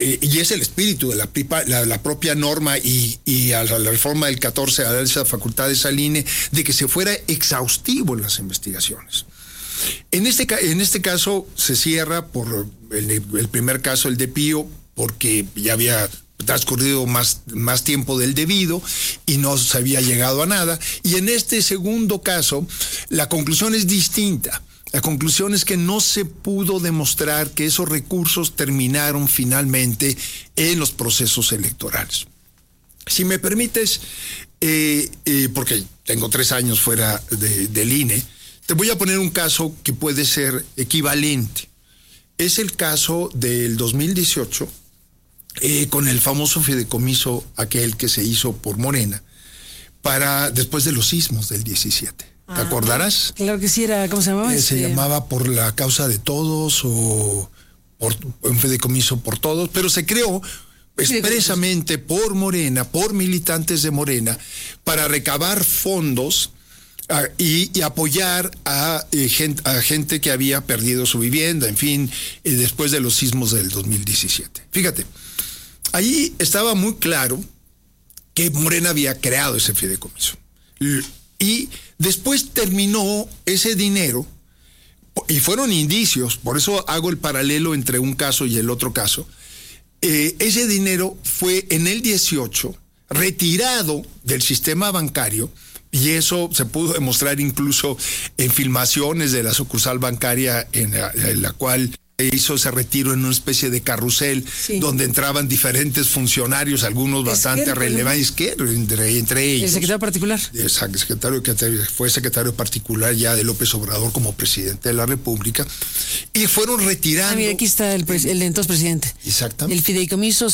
y es el espíritu de la propia norma y a la reforma del 14 a dar esa facultad al INE de que se fuera exhaustivo en las investigaciones. En este caso se cierra por el primer caso, el de Pío, porque ya había transcurrido más tiempo del debido y no se había llegado a nada. Y en este segundo caso, la conclusión es distinta. La conclusión es que no se pudo demostrar que esos recursos terminaron finalmente en los procesos electorales. Si me permites, porque tengo 3 años fuera del INE, te voy a poner un caso que puede ser equivalente. Es el caso del 2018, con el famoso fideicomiso aquel que se hizo por Morena, después de los sismos del 17. ¿Te acordarás? Claro que sí, era, ¿cómo se llamaba? Se llamaba Por la Causa de Todos o un fideicomiso por todos, pero se creó expresamente por Morena, por militantes de Morena, para recabar fondos y apoyar a gente que había perdido su vivienda, en fin, después de los sismos del 2017. Fíjate, ahí estaba muy claro que Morena había creado ese fideicomiso. Y después terminó ese dinero, y fueron indicios, por eso hago el paralelo entre un caso y el otro caso. Ese dinero fue en el 18 retirado del sistema bancario, y eso se pudo demostrar incluso en filmaciones de la sucursal bancaria en la cual hizo ese retiro en una especie de carrusel, sí, donde entraban diferentes funcionarios, algunos bastante relevantes, entre ellos. El secretario particular. El secretario que fue secretario particular ya de López Obrador como presidente de la República, y fueron retirando. Mira, aquí está el entonces presidente. Exactamente. El fideicomiso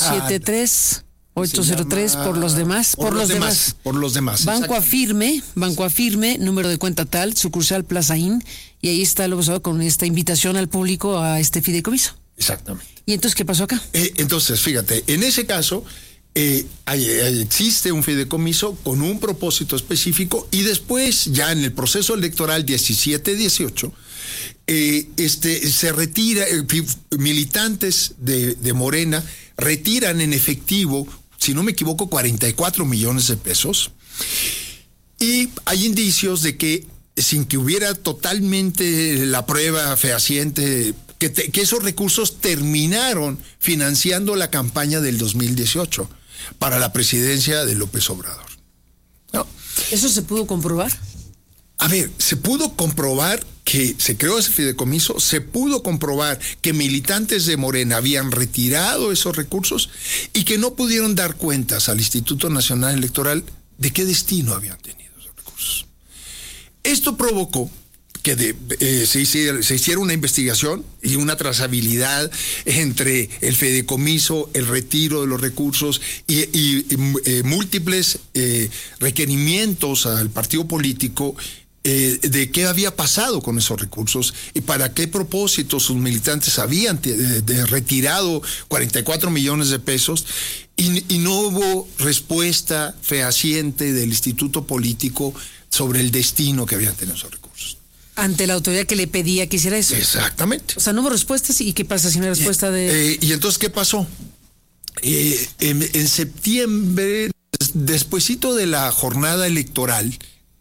73803 por los demás. Por los demás. Banco Afirme, número de cuenta tal, sucursal Plaza Inn, y ahí está López Obrador con esta invitación al público a este fideicomiso. Exactamente. ¿Y entonces qué pasó acá? Entonces, fíjate, en ese caso existe un fideicomiso con un propósito específico, y después, ya en el proceso electoral 17-18, se retira, militantes de Morena retiran en efectivo, si no me equivoco, 44 millones de pesos, y hay indicios de que, sin que hubiera totalmente la prueba fehaciente, que esos recursos terminaron financiando la campaña del 2018 para la presidencia de López Obrador. ¿No? ¿Eso se pudo comprobar? A ver, se pudo comprobar que se creó ese fideicomiso, se pudo comprobar que militantes de Morena habían retirado esos recursos y que no pudieron dar cuentas al Instituto Nacional Electoral de qué destino habían tenido esos recursos. Esto provocó que se hiciera una investigación y una trazabilidad entre el fideicomiso, el retiro de los recursos y múltiples requerimientos al partido político de qué había pasado con esos recursos y para qué propósito sus militantes habían retirado 44 millones de pesos, y no hubo respuesta fehaciente del instituto político sobre el destino que habían tenido esos recursos. Ante la autoridad que le pedía que hiciera eso. Exactamente. O sea, no hubo respuestas. ¿Y qué pasa si no hay respuesta de...? Y entonces, ¿qué pasó? En septiembre, despuesito de la jornada electoral,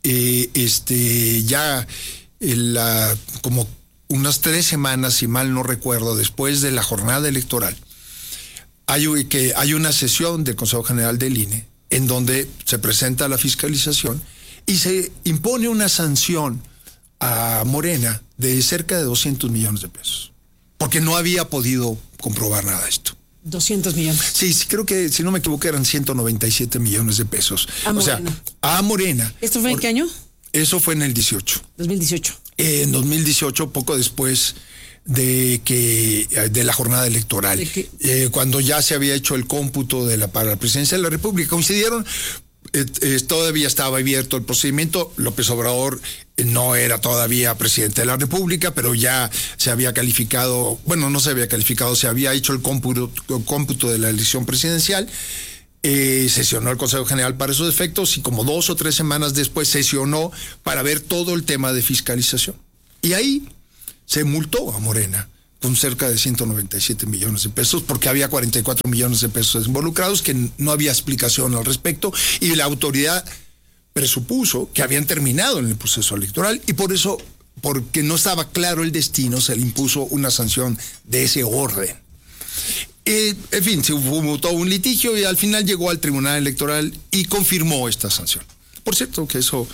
ya como unas 3 semanas, si mal no recuerdo, después de la jornada electoral, hay una sesión del Consejo General del INE en donde se presenta la fiscalización y se impone una sanción a Morena de cerca de 200 millones de pesos, porque no había podido comprobar nada de esto. 200 millones. Sí, creo que, si no me equivoco, eran 197 millones de pesos. A Morena. ¿Esto fue en qué año? Eso fue en el 18. 2018. En 2018, poco después de la jornada electoral, cuando ya se había hecho el cómputo para la presidencia de la República, coincidieron. Todavía estaba abierto el procedimiento. López Obrador no era todavía presidente de la República, pero ya se había calificado, no se había calificado, se había hecho el cómputo de la elección presidencial. Sesionó el Consejo General para esos efectos y como 2 o 3 semanas después sesionó para ver todo el tema de fiscalización. Y ahí se multó a Morena con cerca de 197 millones de pesos, porque había 44 millones de pesos involucrados, que no había explicación al respecto, y la autoridad presupuso que habían terminado en el proceso electoral, y por eso, porque no estaba claro el destino, se le impuso una sanción de ese orden. En fin, se hubo todo un litigio y al final llegó al Tribunal Electoral y confirmó esta sanción. Por cierto, que eso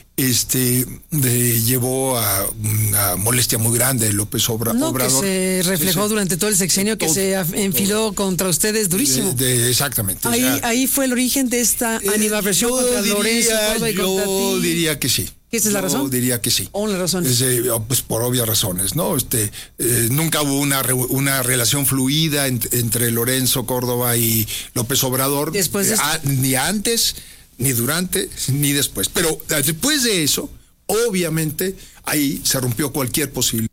llevó a una molestia muy grande de López Obrador. Que se reflejó durante todo el sexenio, que se enfiló contra ustedes durísimo. Exactamente. Ahí fue el origen de esta animadversión contra Lorenzo Córdoba y contra ti. Yo diría que sí. ¿Esa es la razón? Yo diría que sí. ¿O la razón? Pues por obvias razones, ¿no? Nunca hubo una relación fluida entre Lorenzo Córdoba y López Obrador. Después ni antes, ni durante, ni después. Pero después de eso, obviamente, ahí se rompió cualquier posibilidad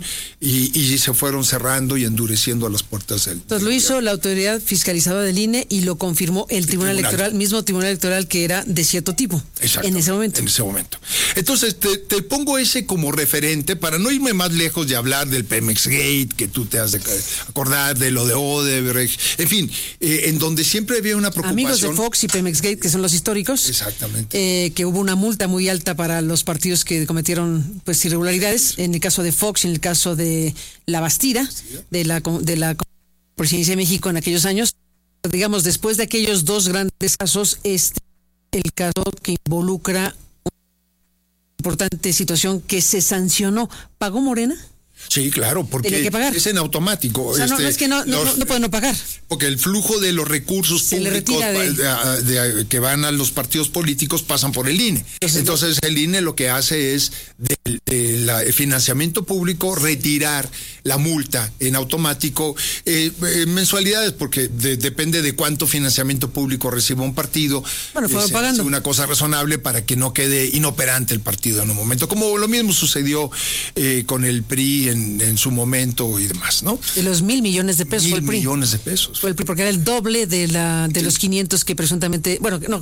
y se fueron cerrando y endureciendo las puertas del... Entonces lo hizo la autoridad fiscalizadora del INE y lo confirmó el Tribunal Electoral, mismo Tribunal Electoral que era de cierto tipo. Exacto. En ese momento. Entonces te pongo ese como referente para no irme más lejos de hablar del Pemex Gate, que tú te has de acordar, de lo de Odebrecht, en fin, en donde siempre había una preocupación. Amigos de Fox y Pemex Gate, que son los históricos. Exactamente. Que hubo una multa muy alta para los partidos que cometieron pues irregularidades. En el caso de Fox, en el caso de La Bastida, de la Presidencia de México en aquellos años. Digamos, después de aquellos dos grandes casos, el caso que involucra una importante situación que se sancionó. ¿Pagó Morena? Sí, claro, porque tenía que pagar. Es en automático. O sea, no es que no puede no pagar. Porque el flujo de los recursos públicos que van a los partidos políticos pasan por el INE. Entonces el INE lo que hace es del financiamiento público retirar la multa en automático, mensualidades, porque depende de cuánto financiamiento público reciba un partido. Bueno, fue pagando. Una cosa razonable para que no quede inoperante el partido en un momento, como lo mismo sucedió con el PRI en su momento y demás, ¿no? De los 1,000 millones de pesos fue el PRI. Millones de pesos. Fue el PRI, porque era el doble de los 500 que presuntamente,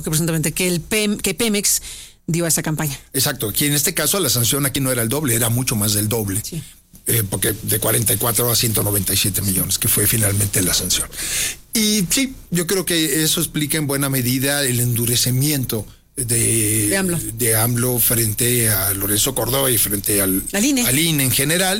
que Pemex dio a esa campaña. Exacto, aquí en este caso la sanción aquí no era el doble, era mucho más del doble. Sí. Porque de 44 a 197 millones, que fue finalmente la sanción. Y sí, yo creo que eso explica en buena medida el endurecimiento de AMLO frente a Lorenzo Córdoba y frente al INE en general,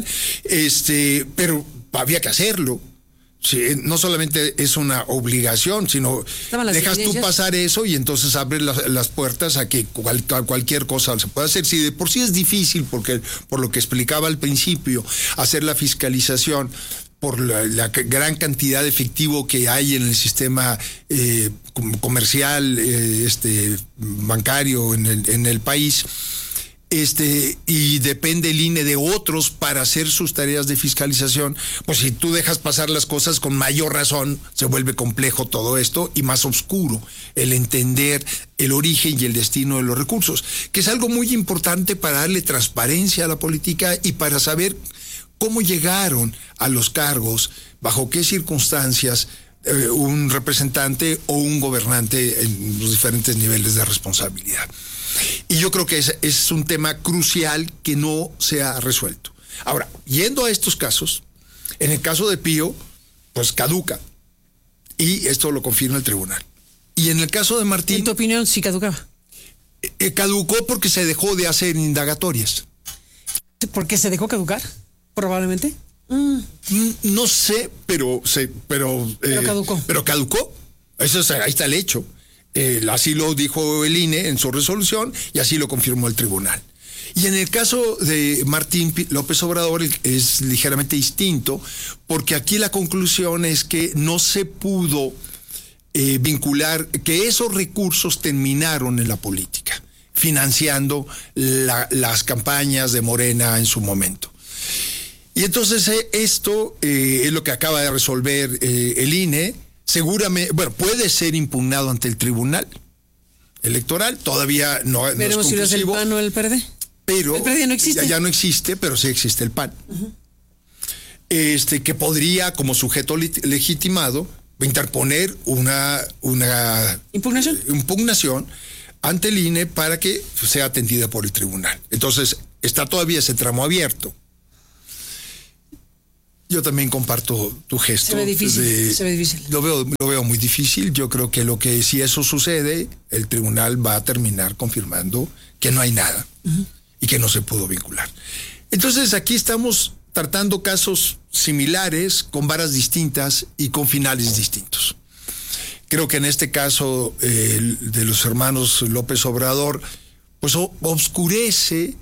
pero había que hacerlo. Sí, no solamente es una obligación, sino dejas tú pasar eso y entonces abres las puertas a que cualquier cosa se pueda hacer. Si de por sí es difícil, porque por lo que explicaba al principio, hacer la fiscalización por la gran cantidad de efectivo que hay en el sistema comercial, bancario en el país. Y depende el INE de otros para hacer sus tareas de fiscalización, pues si tú dejas pasar las cosas, con mayor razón se vuelve complejo todo esto y más oscuro el entender el origen y el destino de los recursos, que es algo muy importante para darle transparencia a la política y para saber cómo llegaron a los cargos, bajo qué circunstancias un representante o un gobernante en los diferentes niveles de responsabilidad. Y yo creo que es un tema crucial que no se ha resuelto. Ahora, yendo a estos casos, en el caso de Pío, pues caduca. Y esto lo confirma el tribunal. Y en el caso de Martín... ¿En tu opinión sí caducaba? Caducó porque se dejó de hacer indagatorias. ¿Por qué se dejó caducar? Probablemente. No sé, pero caducó. Pero caducó. Ahí está el hecho. Así lo dijo el INE en su resolución y así lo confirmó el tribunal. Y en el caso de Martín López Obrador es ligeramente distinto, porque aquí la conclusión es que no se pudo vincular, que esos recursos terminaron en la política, financiando las campañas de Morena en su momento. Y entonces esto es lo que acaba de resolver el INE. Seguramente, puede ser impugnado ante el Tribunal Electoral, todavía no es conclusivo. Veremos si lo hace el PAN o el PRD. Pero el PRD no existe. Ya no existe, pero sí existe el PAN. Uh-huh. Que podría, como sujeto legitimado, interponer una impugnación ante el INE para que sea atendida por el tribunal. Entonces, está todavía ese tramo abierto. Yo también comparto tu gesto. Se ve difícil. Lo veo muy difícil. Yo creo que si eso sucede, el tribunal va a terminar confirmando que no hay nada y que no se pudo vincular. Entonces aquí estamos tratando casos similares, con varas distintas y con finales distintos. Creo que en este caso de los hermanos López Obrador, pues oscurece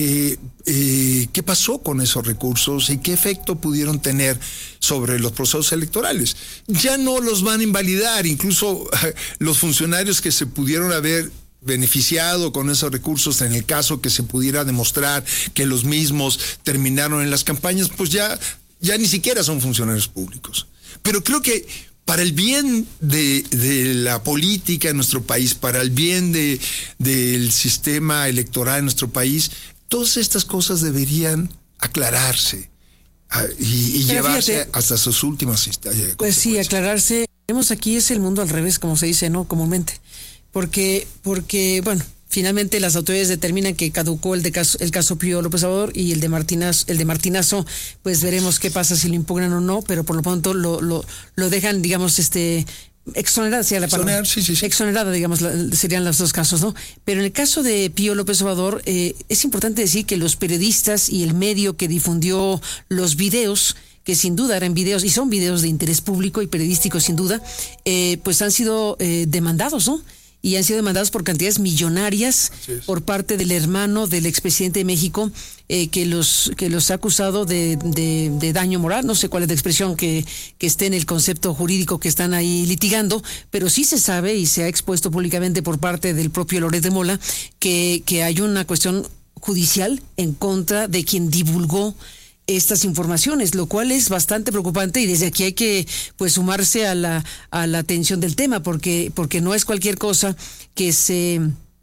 qué pasó con esos recursos y qué efecto pudieron tener sobre los procesos electorales. Ya no los van a invalidar, incluso los funcionarios que se pudieron haber beneficiado con esos recursos, en el caso que se pudiera demostrar que los mismos terminaron en las campañas, pues ya ni siquiera son funcionarios públicos. Pero creo que para el bien de la política en nuestro país, para el bien del sistema electoral en nuestro país, todas estas cosas deberían aclararse y llevarse, fíjate, hasta sus últimas instancias. Pues sí, aclararse. Tenemos aquí es el mundo al revés, como se dice, ¿no? Comúnmente. Porque bueno, finalmente las autoridades determinan que caducó el caso Pío López Obrador y el de Martinazo, pues veremos qué pasa si lo impugnan o no, pero por lo pronto lo dejan, digamos, exonerada, sería la palabra. Sí. Exonerada, digamos, serían los dos casos, ¿no? Pero en el caso de Pío López Obrador, es importante decir que los periodistas y el medio que difundió los videos, que sin duda eran videos, y son videos de interés público y periodístico sin duda, pues han sido demandados, ¿no? Y han sido demandados por cantidades millonarias por parte del hermano del expresidente de México, que los ha acusado de daño moral. No sé cuál es la expresión que esté en el concepto jurídico que están ahí litigando, pero sí se sabe y se ha expuesto públicamente por parte del propio Loret de Mola que hay una cuestión judicial en contra de quien divulgó estas informaciones, lo cual es bastante preocupante, y desde aquí hay que pues sumarse a la atención del tema, porque no es cualquier cosa que se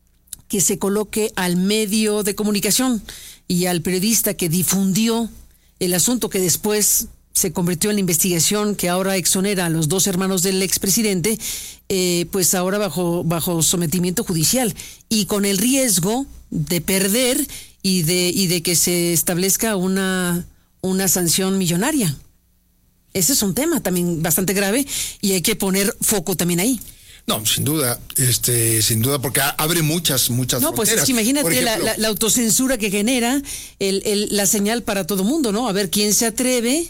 coloque al medio de comunicación y al periodista que difundió el asunto, que después se convirtió en la investigación que ahora exonera a los dos hermanos del expresidente, pues ahora bajo sometimiento judicial y con el riesgo de perder y de que se establezca una sanción millonaria. Ese es un tema también bastante grave y hay que poner foco también ahí. No, sin duda, porque abre muchas no, fronteras. Pues es que imagínate ejemplo, la autocensura que genera la señal para todo mundo, ¿no? A ver quién se atreve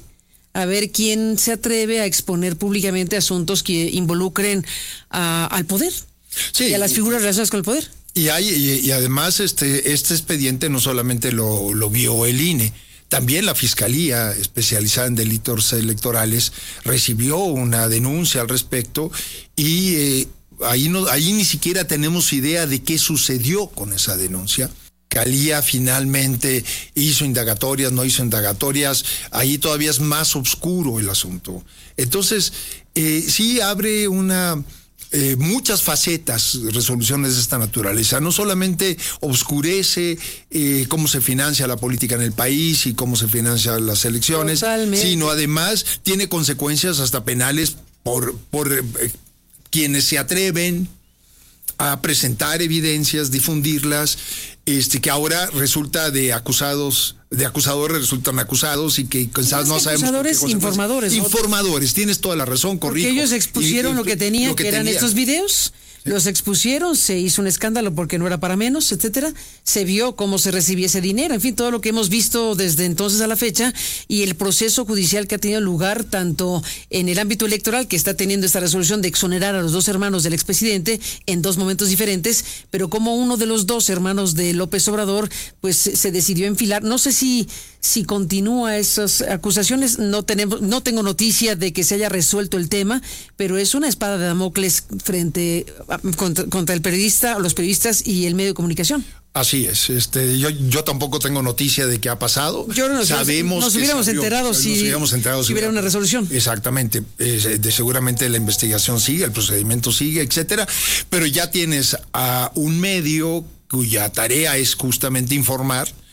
a exponer públicamente asuntos que involucren al poder, sí, y a las figuras relacionadas con el poder. Y además este expediente no solamente lo vio el INE, también la Fiscalía Especializada en Delitos Electorales recibió una denuncia al respecto y ahí ni siquiera tenemos idea de qué sucedió con esa denuncia. Fiscalía finalmente hizo indagatorias, no hizo indagatorias, ahí todavía es más oscuro el asunto. Entonces, sí abre muchas facetas, resoluciones de esta naturaleza. No solamente oscurece cómo se financia la política en el país y cómo se financian las elecciones, totalmente, sino además tiene consecuencias hasta penales por quienes se atreven a presentar evidencias, difundirlas, que ahora resulta de acusadores resultan acusados y que quizás no sabemos. Informadores, tienes toda la razón, corrijo. Porque ellos expusieron lo que tenían, que eran estos videos. Sí. Los expusieron, se hizo un escándalo porque no era para menos, etcétera. Se vio cómo se recibía ese dinero, en fin, todo lo que hemos visto desde entonces a la fecha, y el proceso judicial que ha tenido lugar tanto en el ámbito electoral, que está teniendo esta resolución de exonerar a los dos hermanos del expresidente en dos momentos diferentes, pero como uno de los dos hermanos de López Obrador pues se decidió enfilar. No sé si continúa esas acusaciones, no tengo noticia de que se haya resuelto el tema, pero es una espada de Damocles contra el periodista, los periodistas y el medio de comunicación. Así es. Yo tampoco tengo noticia de qué ha pasado. Nos hubiéramos enterado si hubiera una resolución. Exactamente. Seguramente la investigación sigue, el procedimiento sigue, etcétera. Pero ya tienes a un medio cuya tarea es justamente informar,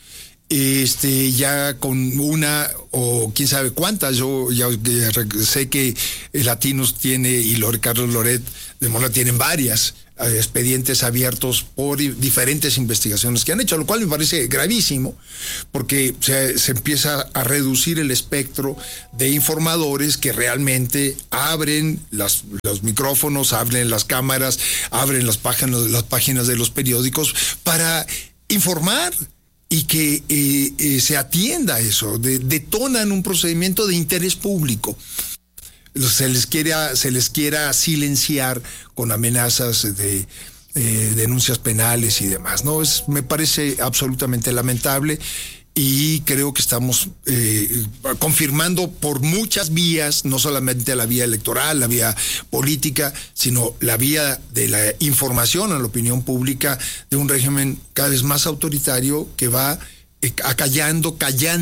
ya con una o quién sabe cuántas. Yo ya sé que Latinos tiene y Carlos Loret de Mola tienen varias expedientes abiertos por diferentes investigaciones que han hecho, lo cual me parece gravísimo, porque se empieza a reducir el espectro de informadores que realmente abren los micrófonos, abren las cámaras, abren las páginas de los periódicos para informar y que se atienda a eso. Detonan un procedimiento de interés público. Se les quiera silenciar con amenazas de denuncias penales y demás. Me parece absolutamente lamentable, y creo que estamos confirmando por muchas vías, no solamente la vía electoral, la vía política, sino la vía de la información a la opinión pública, de un régimen cada vez más autoritario que va callando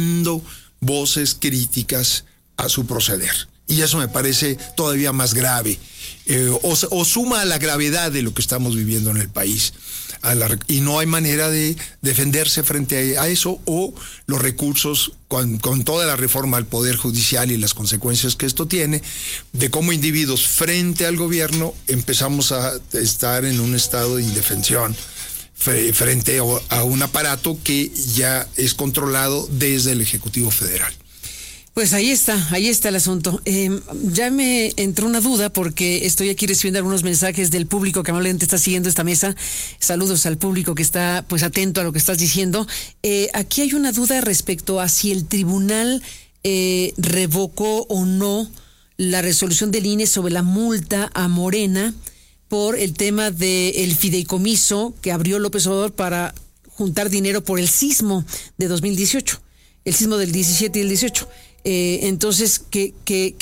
voces críticas a su proceder. Y eso me parece todavía más grave, o suma a la gravedad de lo que estamos viviendo en el país. Y no hay manera de defenderse frente a eso, o los recursos, con toda la reforma al Poder Judicial y las consecuencias que esto tiene, de cómo individuos frente al gobierno empezamos a estar en un estado de indefensión frente a un aparato que ya es controlado desde el Ejecutivo Federal. Pues ahí está el asunto. Ya me entró una duda, porque estoy aquí recibiendo algunos mensajes del público que amablemente está siguiendo esta mesa. Saludos al público que está pues atento a lo que estás diciendo. Aquí hay una duda respecto a si el tribunal revocó o no la resolución del INE sobre la multa a Morena por el tema del fideicomiso que abrió López Obrador para juntar dinero por el sismo de 2018, el sismo del 17 y el 18. Entonces, que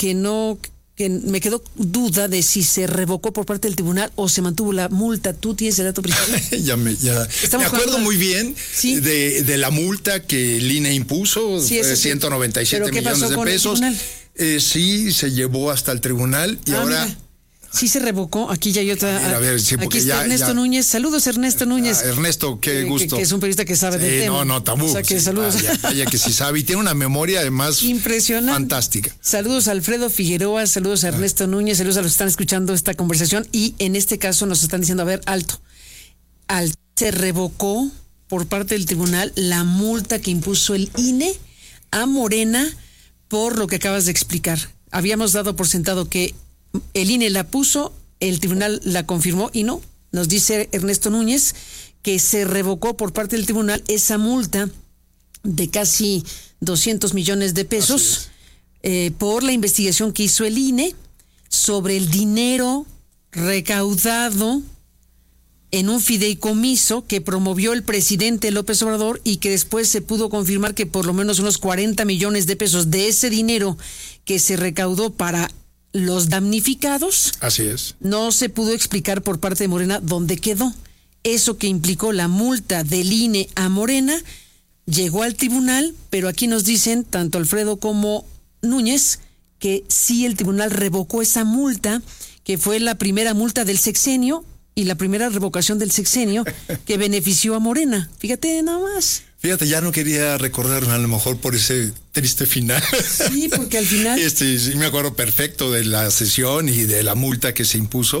me quedó duda de si se revocó por parte del tribunal o se mantuvo la multa. ¿Tú tienes el dato principal? ya me acuerdo muy bien, ¿sí?, de la multa que el INE impuso, sí, 197 millones de pesos. Sí, se llevó hasta el tribunal y ahora... Mira. Sí se revocó. Aquí ya hay otra. A ver, sí, aquí está Ernesto Núñez. Saludos, Ernesto Núñez. Ernesto, qué gusto. Que es un periodista que sabe del tema. No, tabú. O sea, que saludos. Vaya que sí sabe. Y tiene una memoria además impresionante, fantástica. Saludos a Alfredo Figueroa, saludos a Ernesto Núñez, saludos a los que están escuchando esta conversación. Y en este caso nos están diciendo, a ver, alto. Se revocó por parte del tribunal la multa que impuso el INE a Morena por lo que acabas de explicar. Habíamos dado por sentado que el INE la puso, el tribunal la confirmó, y no. Nos dice Ernesto Núñez que se revocó por parte del tribunal esa multa de casi 200 millones de pesos por la investigación que hizo el INE sobre el dinero recaudado en un fideicomiso que promovió el presidente López Obrador, y que después se pudo confirmar que por lo menos unos 40 millones de pesos de ese dinero que se recaudó para los damnificados. Así es. No se pudo explicar por parte de Morena dónde quedó. Eso que implicó la multa del INE a Morena llegó al tribunal, pero aquí nos dicen, tanto Alfredo como Núñez, que sí, el tribunal revocó esa multa, que fue la primera multa del sexenio y la primera revocación del sexenio que benefició a Morena. Fíjate nada más. Fíjate, ya no quería recordarme a lo mejor por ese triste final. Sí, porque al final... Sí, me acuerdo perfecto de la sesión y de la multa que se impuso,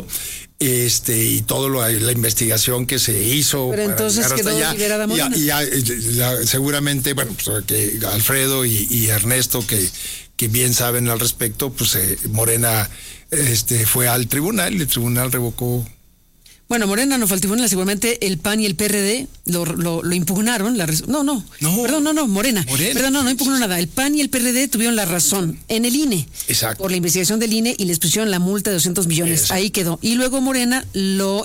y toda la investigación que se hizo. Pero entonces quedó liberada Morena. Seguramente, bueno, pues, que Alfredo y Ernesto, que bien saben al respecto, pues Morena fue al tribunal y el tribunal revocó. Bueno, Morena no fue al tribunal, seguramente el PAN y el PRD lo impugnaron. Morena. Perdón, no impugnó nada. El PAN y el PRD tuvieron la razón en el INE. Exacto. Por la investigación del INE, y les pusieron la multa de 200 millones. Exacto. Ahí quedó. Y luego Morena lo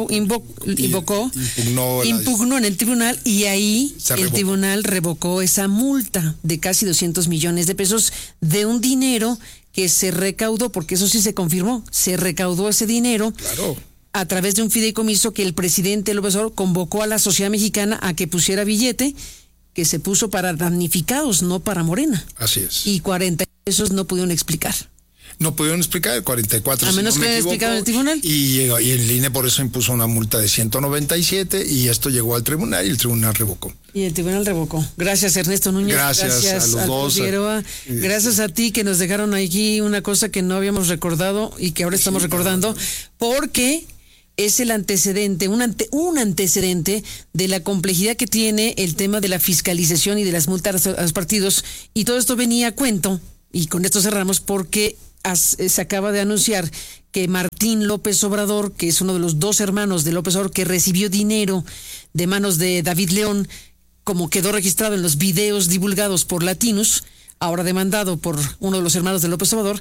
impugnó en el tribunal, y ahí el tribunal revocó esa multa de casi 200 millones de pesos de un dinero que se recaudó, porque eso sí se confirmó. Se recaudó ese dinero. Claro. A través de un fideicomiso que el presidente López Obrador convocó a la sociedad mexicana a que pusiera billete, que se puso para damnificados, no para Morena. Así es. Y 40 pesos no pudieron explicar. No pudieron explicar el 44. A menos que lo hayan explicado en el tribunal. Y el INE por eso impuso una multa de 197 y esto llegó al tribunal y el tribunal revocó. Y el tribunal revocó. Gracias, Ernesto Núñez. Gracias a los dos. Figueroa. Gracias a ti que nos dejaron aquí una cosa que no habíamos recordado y que ahora estamos recordando, porque es el antecedente, un antecedente de la complejidad que tiene el tema de la fiscalización y de las multas a los partidos. Y todo esto venía a cuento, y con esto cerramos, porque se acaba de anunciar que Martín López Obrador, que es uno de los dos hermanos de López Obrador que recibió dinero de manos de David León, como quedó registrado en los videos divulgados por Latinus, ahora demandado por uno de los hermanos de López Obrador,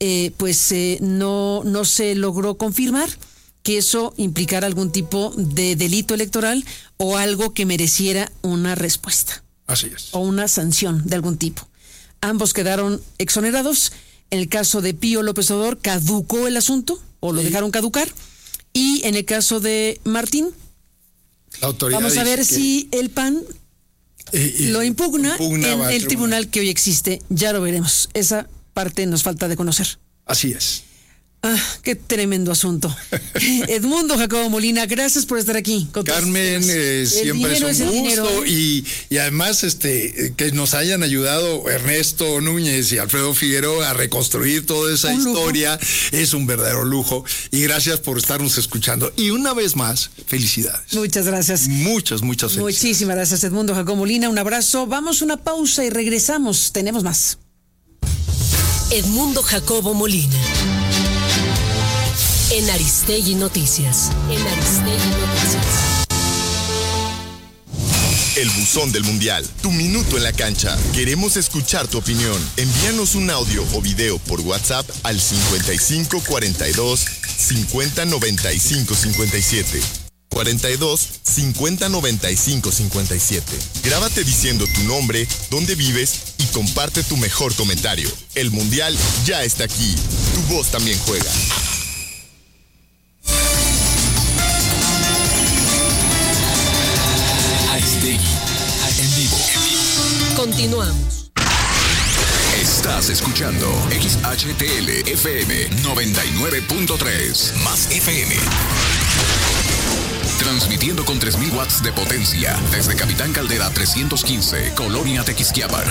no se logró confirmar que eso implicara algún tipo de delito electoral o algo que mereciera una respuesta. Así es. O una sanción de algún tipo. Ambos quedaron exonerados. En el caso de Pío López Obrador, caducó el asunto, o lo dejaron caducar. Y en el caso de Martín, la autoridad vamos a ver si el PAN lo impugna en el tribunal que hoy existe. Ya lo veremos. Esa parte nos falta de conocer. Así es. Qué tremendo asunto. Edmundo Jacobo Molina, gracias por estar aquí. Carmen, siempre es un gusto y además que nos hayan ayudado Ernesto Núñez y Alfredo Figueroa a reconstruir toda esa historia es un verdadero lujo y gracias por estarnos escuchando. Y una vez más, felicidades. Muchas gracias. Muchas felicidades. Muchísimas gracias, Edmundo Jacobo Molina. Un abrazo. Vamos a una pausa y regresamos. Tenemos más. Edmundo Jacobo Molina. En Aristegui Noticias. El buzón del Mundial. Tu minuto en la cancha. Queremos escuchar tu opinión. Envíanos un audio o video por WhatsApp al 55 42 50 95 57. 42 50 95 57. Grábate diciendo tu nombre, dónde vives y comparte tu mejor comentario. El Mundial ya está aquí. Tu voz también juega. En vivo. Continuamos. Estás escuchando XHTL FM 99.3 más FM. Transmitiendo con 3000 watts de potencia desde Capitán Caldera 315, Colonia Tequisquiapan.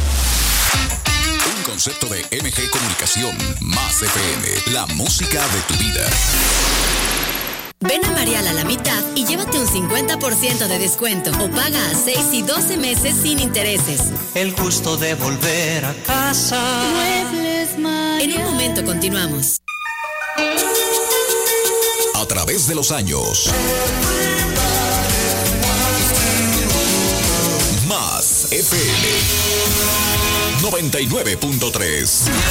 Un concepto de MG Comunicación más FM. La música de tu vida. Ven a Marial a la mitad y llévate un 50% de descuento o paga a 6 y 12 meses sin intereses. El gusto de volver a casa. Muebles Marial. En un momento continuamos. A través de los años. Más FM 99.3.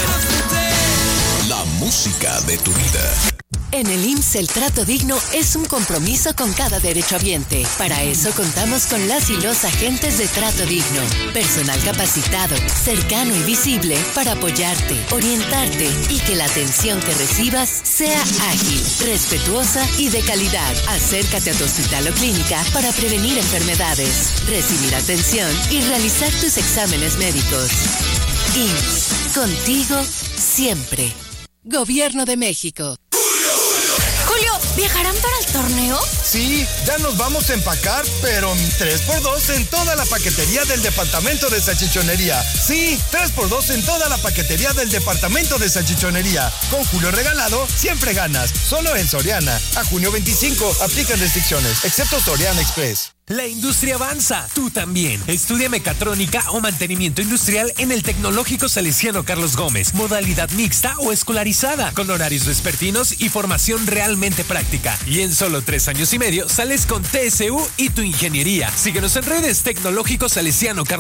La música de tu vida. En el IMSS el trato digno es un compromiso con cada derechohabiente. Para eso contamos con las y los agentes de trato digno. Personal capacitado, cercano y visible para apoyarte, orientarte y que la atención que recibas sea ágil, respetuosa y de calidad. Acércate a tu hospital o clínica para prevenir enfermedades, recibir atención y realizar tus exámenes médicos. IMSS, contigo siempre. Gobierno de México. Julio, ¿viajarán para el torneo? Sí, ya nos vamos a empacar, pero 3x2 en toda la paquetería del departamento de salchichonería. Sí, 3x2 en toda la paquetería del departamento de salchichonería. Con Julio regalado, siempre ganas. Solo en Soriana. A junio 25, aplican restricciones, excepto Soriana Express. La industria avanza, tú también. Estudia mecatrónica o mantenimiento industrial en el Tecnológico Salesiano Carlos Gómez, modalidad mixta o escolarizada, con horarios vespertinos y formación realmente práctica. Y en solo 3 años y medio sales con TSU y tu ingeniería. Síguenos en redes Tecnológico Salesiano Carlos